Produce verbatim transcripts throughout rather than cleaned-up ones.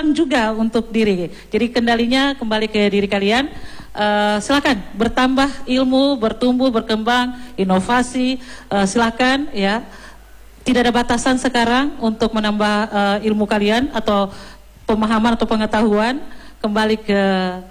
berkembang juga untuk diri. Jadi kendalinya kembali ke diri kalian. Uh, silakan bertambah ilmu, bertumbuh, berkembang, inovasi. Uh, silakan ya. Tidak ada batasan sekarang untuk menambah uh, ilmu kalian atau pemahaman atau pengetahuan. Kembali ke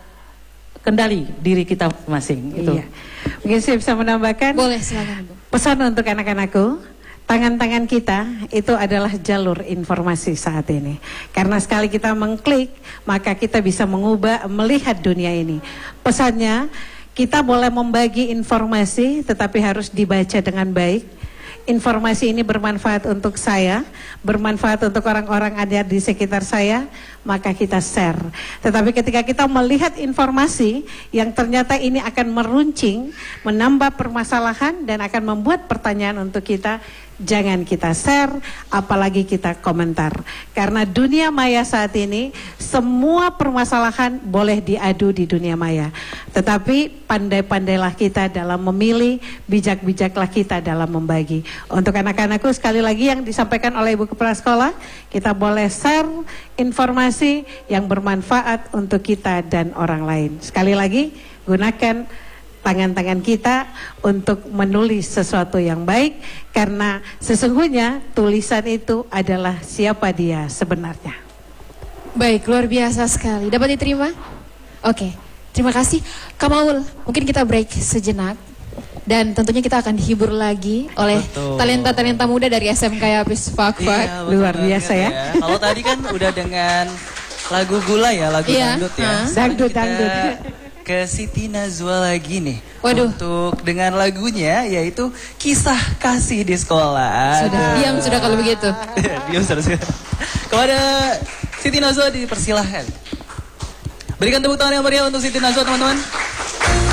kendali diri kita masing. Itu. Iya. Mungkin saya bisa menambahkan. Boleh, silakan Bu. Pesan untuk anak-anakku. Tangan-tangan kita itu adalah jalur informasi saat ini. Karena sekali kita mengklik, maka kita bisa mengubah, melihat dunia ini. Pesannya, kita boleh membagi informasi, tetapi harus dibaca dengan baik. Informasi ini bermanfaat untuk saya, bermanfaat untuk orang-orang ada di sekitar saya, maka kita share. Tetapi ketika kita melihat informasi yang ternyata ini akan meruncing, menambah permasalahan dan akan membuat pertanyaan untuk kita, jangan kita share, apalagi kita komentar. Karena dunia maya saat ini, semua permasalahan boleh diadu di dunia maya. Tetapi pandai-pandailah kita dalam memilih, bijak-bijaklah kita dalam membagi. Untuk anak-anakku, sekali lagi yang disampaikan oleh Ibu Kepala Sekolah, kita boleh share informasi yang bermanfaat untuk kita dan orang lain. Sekali lagi, gunakan tangan-tangan kita untuk menulis sesuatu yang baik, karena sesungguhnya tulisan itu adalah siapa dia sebenarnya. Baik, luar biasa sekali. Dapat diterima? Oke, terima kasih. Kamaul, mungkin kita break sejenak. Dan tentunya kita akan dihibur lagi oleh talenta-talenta muda dari S M K Yapis Fakfak. Iya, luar biasa ya. ya. Kalau tadi kan udah dengan lagu gula ya, lagu iya, dangdut ya. uh. Dangdut, Kita dangdut. ke Siti Najwa lagi nih. Waduh. Untuk dengan lagunya yaitu Kisah Kasih di Sekolah. Sudah diam sudah kalau begitu. Diam sudah. Kepada Siti Najwa dipersilahkan. Berikan tepuk tangan yang meriah untuk Siti Najwa, teman-teman.